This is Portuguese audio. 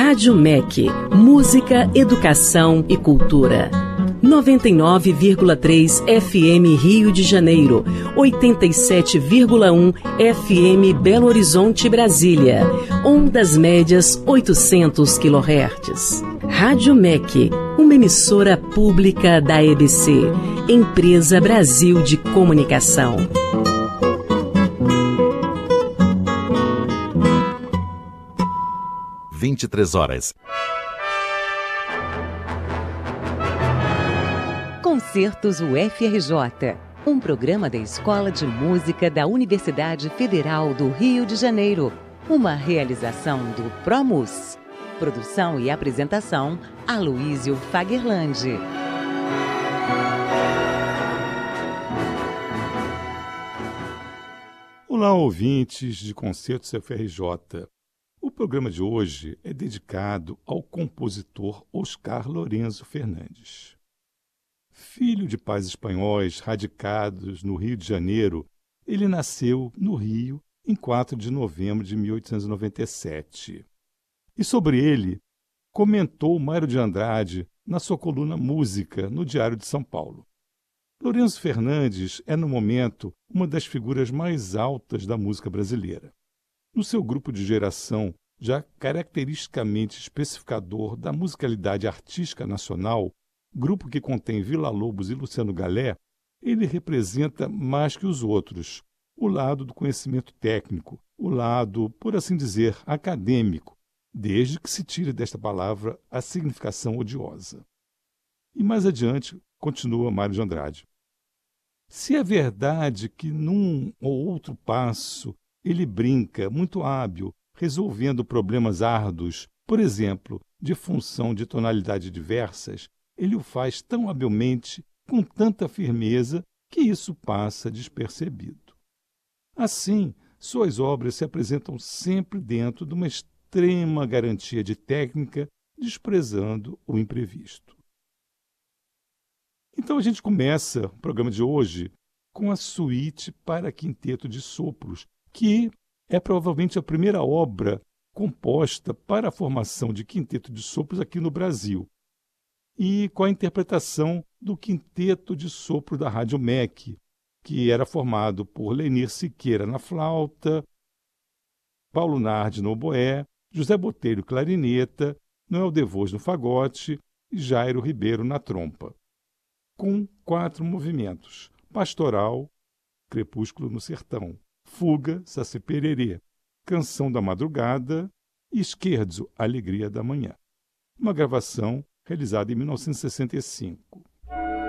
Rádio MEC, Música, Educação e Cultura. 99,3 FM Rio de Janeiro, 87,1 FM Belo Horizonte, Brasília. Ondas médias 800 kHz. Rádio MEC, uma emissora pública da EBC, Empresa Brasil de Comunicação. 23 horas. Concertos UFRJ, um programa da Escola de Música da Universidade Federal do Rio de Janeiro, uma realização do ProMus. Produção e apresentação, Aloísio Fagerlandi. Olá, ouvintes de Concertos UFRJ. O programa de hoje é dedicado ao compositor Oscar Lourenço Fernandes. Filho de pais espanhóis radicados no Rio de Janeiro, ele nasceu no Rio em 4 de novembro de 1897. E sobre ele comentou Mário de Andrade na sua coluna Música, no Diário de São Paulo. Lourenço Fernandes é, no momento, uma das figuras mais altas da música brasileira. No seu grupo de geração, já caracteristicamente especificador da musicalidade artística nacional, grupo que contém Villa-Lobos e Luciano Galé, ele representa mais que os outros o lado do conhecimento técnico, o lado, por assim dizer, acadêmico, desde que se tire desta palavra a significação odiosa. E mais adiante, continua Mário de Andrade. Se é verdade que num ou outro passo ele brinca, muito hábil, resolvendo problemas árduos, por exemplo, de função de tonalidade diversas, ele o faz tão habilmente, com tanta firmeza, que isso passa despercebido. Assim, suas obras se apresentam sempre dentro de uma extrema garantia de técnica, desprezando o imprevisto. Então a gente começa o programa de hoje com a suíte para quinteto de sopros, que é provavelmente a primeira obra composta para a formação de quinteto de sopros aqui no Brasil, e com a interpretação do quinteto de sopro da Rádio MEC, que era formado por Lenir Siqueira na flauta, Paulo Nardi no oboé, José Botelho clarineta, Noel Devos no fagote e Jairo Ribeiro na trompa, com 4 movimentos: Pastoral, Crepúsculo no Sertão, Fuga, Saci Pererê, Canção da Madrugada e Scherzo, Alegria da Manhã. Uma gravação realizada em 1965.